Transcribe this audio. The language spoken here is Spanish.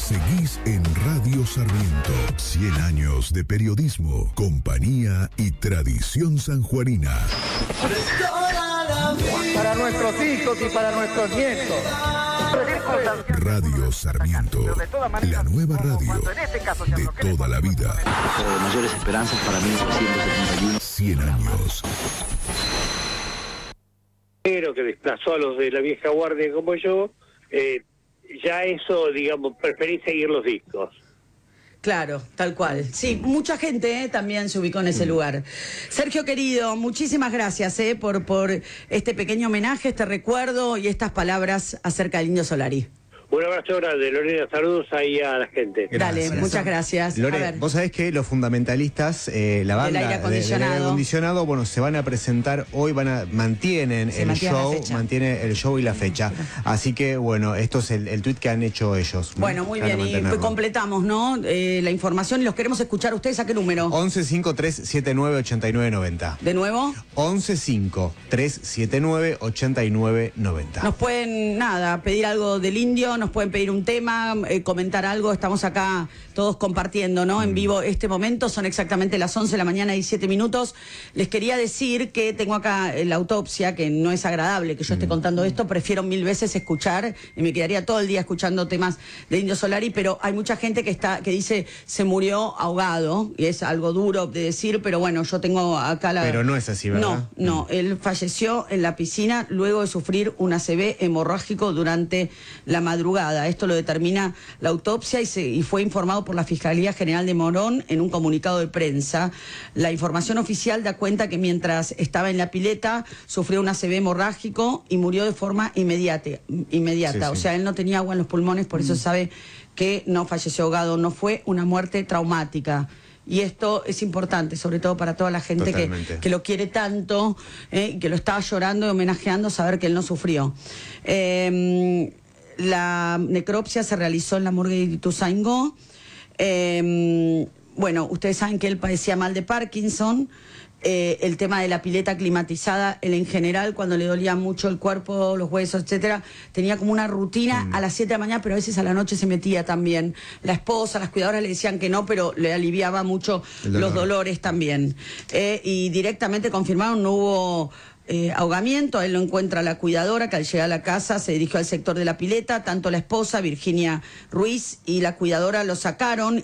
Seguís en Radio Sarmiento. 100 años de periodismo, compañía y tradición sanjuanina. Para nuestros hijos y para nuestros nietos. Radio Sarmiento, la nueva radio de toda la vida. Pero de mayores esperanzas para 1971. 100 años. Pero que desplazó a los de la vieja guardia como yo, ya eso, digamos, preferí seguir los discos. Claro, tal cual. Sí, mucha gente también se ubicó en ese lugar. Sergio querido, muchísimas gracias por este pequeño homenaje, este recuerdo y estas palabras acerca del Indio Solari. Un abrazo grande, Lorena, saludos ahí a la gente. Dale, muchas gracias. Lore, vos sabés que los fundamentalistas, la banda del aire acondicionado, bueno, se van a presentar hoy, mantienen el show y la fecha. Aquí que, bueno, esto es el tuit que han hecho ellos. Bueno, muy bien, y completamos, ¿no? La información y los queremos escuchar. ¿Ustedes a qué número? 1153798990. ¿De nuevo? 1153798990. Nos pueden, pedir algo del Indio, nos pueden pedir un tema, comentar algo. Estamos acá todos compartiendo, ¿no? En vivo este momento. Son exactamente las 11 de la mañana y 7 minutos. Les quería decir que tengo acá la autopsia, que no es agradable que yo esté contando esto. Prefiero 1000 veces escuchar, y me quedaría todo el día escuchando temas de Indio Solari, pero hay mucha gente que dice se murió ahogado, y es algo duro de decir, pero bueno, yo tengo acá la... Pero no es así, ¿verdad? No, él falleció en la piscina luego de sufrir un ACV hemorrágico durante la madrugada. Esto lo determina la autopsia y fue informado por la Fiscalía General de Morón en un comunicado de prensa. La información oficial da cuenta que mientras estaba en la pileta sufrió un ACV hemorrágico y murió de forma inmediata. Sí. O sea, él no tenía agua en los pulmones, por eso sabe que no falleció ahogado, no fue una muerte traumática. Y esto es importante, sobre todo para toda la gente que lo quiere tanto, que lo estaba llorando y homenajeando, saber que él no sufrió. La necropsia se realizó en la morgue de Ituzaingó. Bueno, ustedes saben que él padecía mal de Parkinson. El tema de la pileta climatizada, él en general, cuando le dolía mucho el cuerpo, los huesos, etcétera, tenía como una rutina a las 7 de la mañana, pero a veces a la noche se metía también. La esposa, las cuidadoras le decían que no, pero le aliviaba mucho los dolores también. Y directamente confirmaron, no hubo ahogamiento. A él lo encuentra la cuidadora, que al llegar a la casa se dirigió al sector de la pileta. Tanto la esposa, Virginia Ruiz, y la cuidadora lo sacaron